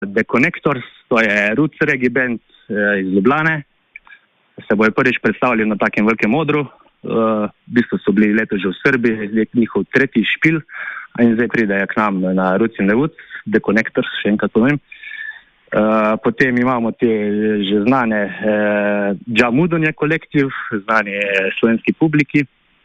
The Connectors, to je Roots Reggae band iz Ljubljane. Se bojo prvič predstavili na takem velikem odru. V bistvu so bili letos že v Srbiji, je njihov tretji špil in zdaj pridejo k nam na Roots in the Woods, The Connectors, še enkrat povem. Potem imamo te že znane Džamudonje kolektiv, znani slovenski publiki.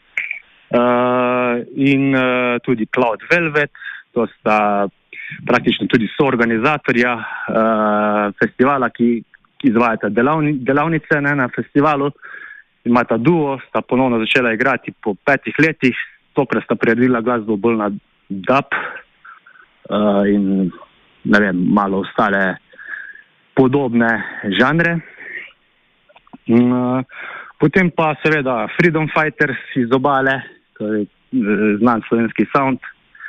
In tudi Cloud Velvet, to sta praktično tudi soorganizatorja festivala, ki izvajata delavnice na festivalu. Imata duo, sta ponovno začela igrati po 5 letih, tokrat sta priredila glasbo bolj na dub in ne vem, malo ostale podobne žanre. Potem pa seveda Freedom Fighters iz Obale, to je znan slovenski sound,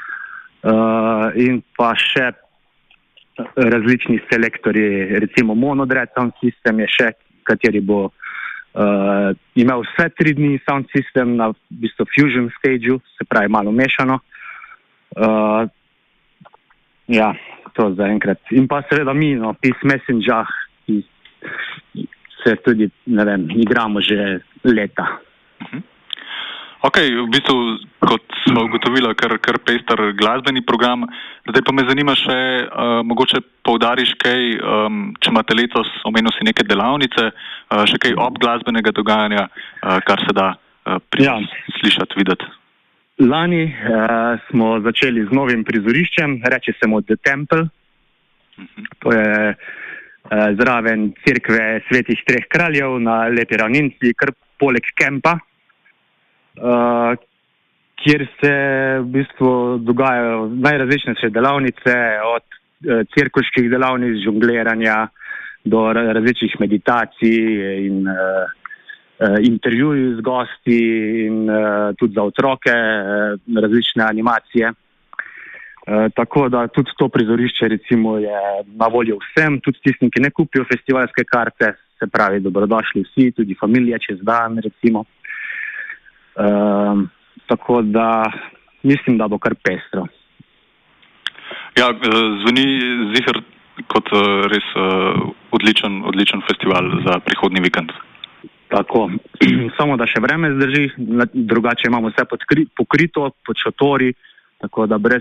in pa še različni selektori, recimo Monodread Sound System je še, kateri bo imel vse 3 dni sound system na v bistvu fusion stageu, se pravi malo mešano. Ja, to zaenkrat. In pa seveda mi, Peace Messenger, ki se tudi, ne vem, igramo že leta. Ok, v bistvu, kot smo ugotovili, kar pester glasbeni program. Zdaj pa me zanima še, mogoče poudariš kaj, če imate letos, omenil si neke delavnice, še kaj ob glasbenega dogajanja, kar se da slišati, videti. Lani smo začeli z novim prizoriščem, reče se mu The Temple. To je zraven cerkve Svetih treh kraljev na Lepi ravnici, kar poleg kempa, kjer se v bistvu dogajajo najrazličnejše delavnice, od cirkuških delavnic, žongliranja do različnih meditacij in intervjuji z gosti in tudi za otroke različne animacije. Tako da tudi to prizorišče recimo je na voljo vsem, tudi tistim, ki ne kupijo festivalske karte, se pravi dobrodošli vsi, tudi familija čez dan recimo. Tako da mislim, da bo kar pestro. Ja, zveni ziher kot res odličen festival za prihodnji vikend. Tako, samo da še vreme zdrži, drugače imamo vse pokrito, pod šotori, tako da brez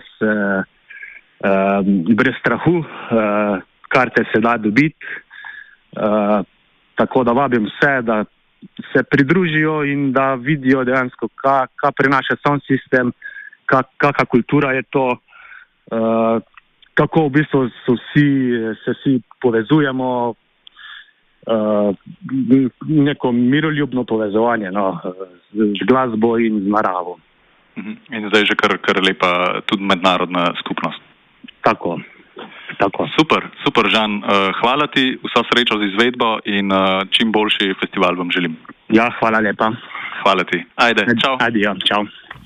strahu, karte se da dobiti, tako da vabim vse, da se pridružijo in da vidijo dejansko, kaj prinaša sound system, kakšna kultura je to, kako v bistvu se vsi povezujemo, neko miroljubno povezovanje z glasbo in z naravo. In zdaj že kar lepa tudi mednarodna skupnost. Tako. Super, Žan. Hvala ti, vso srečo z izvedbo in čim boljši festival vam želim. Ja, hvala lepa. Hvala ti. Ajde, čau. Adijo, čau.